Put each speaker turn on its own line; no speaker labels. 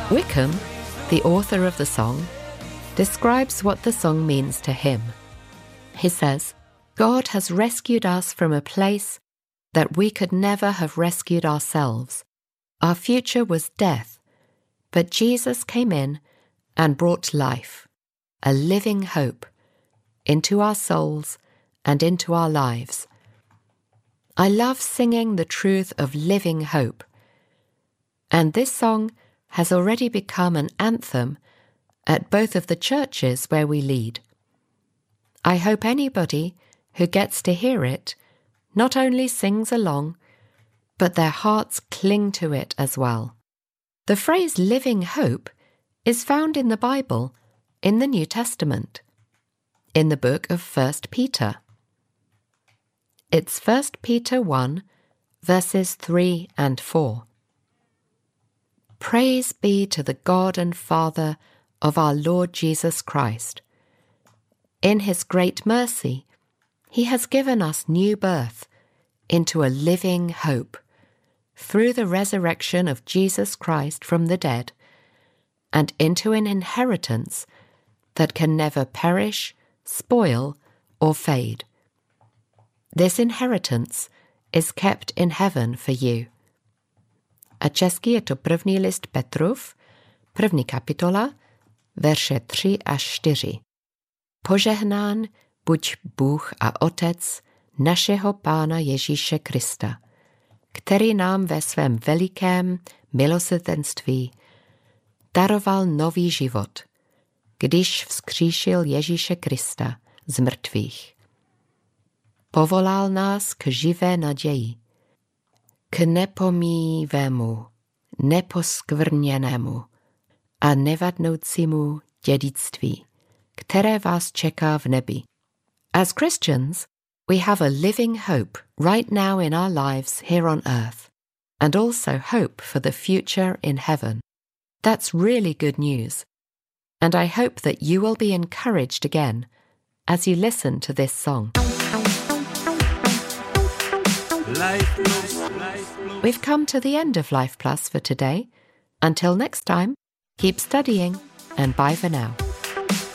Wickham, the author of the song, describes what the song means to him. He says, "God has rescued us from a place that we could never have rescued ourselves. Our future was death, but Jesus came in and brought life, a living hope, into our souls and into our lives." I love singing the truth of living hope, and this song has already become an anthem at both of the churches where we lead. I hope anybody who gets to hear it not only sings along, but their hearts cling to it as well. The phrase living hope is found in the Bible in the New Testament, in the book of 1 Peter. It's 1 Peter 1, verses 3 and 4. "Praise be to the God and Father of our Lord Jesus Christ. In his great mercy, he has given us new birth into a living hope through the resurrection of Jesus Christ from the dead, and into an inheritance that can never perish, spoil, or fade. This inheritance is kept in heaven for you." A česky je to první list Petrův, 1. kapitola, verše 3 až 4. Požehnán buď Bůh a Otec našeho Pána Ježíše Krista, který nám ve svém velikém milosrdenství daroval nový život, když vzkříšil Ježíše Krista z mrtvých. Povolal nás k živé naději, k nepomíjivému, neposkvrněnému a nevadnoucímu dědictví, které vás čeká v nebi. As Christians, we have a living hope right now in our lives here on earth, and also hope for the future in heaven. That's really good news, and I hope that you will be encouraged again as you listen to this song. We've come to the end of Life Plus for today. Until next time, keep studying and bye for now.